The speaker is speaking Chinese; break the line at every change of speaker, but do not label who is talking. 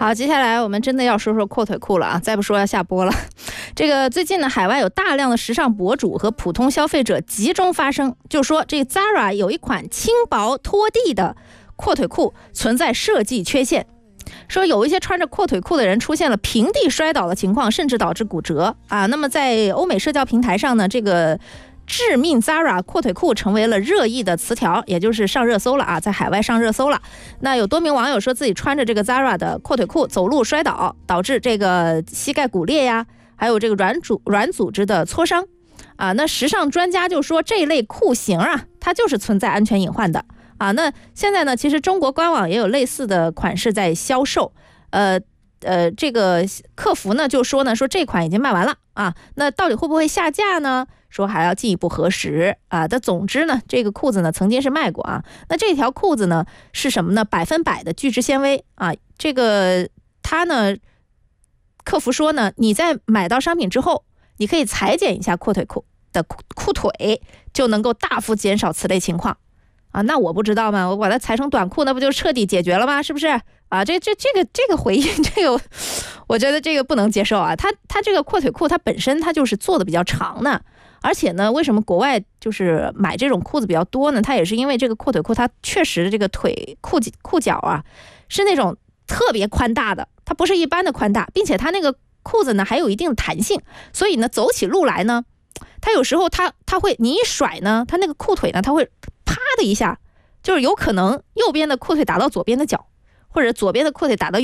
好，接下来我们真的要说说阔腿裤了啊！再不说要下播了。这个最近呢，海外有大量的时尚博主和普通消费者集中发声，就说这 Zara 有一款轻薄拖地的阔腿裤存在设计缺陷，说有一些穿着阔腿裤的人出现了平地摔倒的情况，甚至导致骨折啊。那么在欧美社交平台上呢，这个致命 Zara 阔腿裤成为了热议的词条，也就是上热搜了啊，在海外上热搜了。那有多名网友说自己穿着这个 Zara 的阔腿裤走路摔倒，导致这个膝盖骨裂呀，还有这个软组织的挫伤啊。那时尚专家就说这类裤型啊，它就是存在安全隐患的啊。那现在呢，其实中国官网也有类似的款式在销售，这个客服呢就说这款已经卖完了啊，那到底会不会下架呢？说还要进一步核实啊。但总之呢，这个裤子呢曾经是卖过啊。那这条裤子呢是什么呢？100%的聚酯纤维啊。这个它呢，客服说呢，你在买到商品之后，你可以裁剪一下阔腿裤的裤腿，就能够大幅减少此类情况啊。那我不知道吗？我把它裁成短裤，那不就彻底解决了吗？是不是啊？这个回应，这个我觉得这个不能接受啊。它这个阔腿裤它本身它就是做的比较长的。而且呢，为什么国外就是买这种裤子比较多呢？它也是因为这个阔腿裤它确实这个腿裤脚啊是那种特别宽大的，它不是一般的宽大，并且它那个裤子呢还有一定的弹性，所以呢走起路来呢，它有时候它会你一甩呢，它那个裤腿呢它会啪的一下，就是有可能右边的裤腿打到左边的脚，或者左边的裤腿打到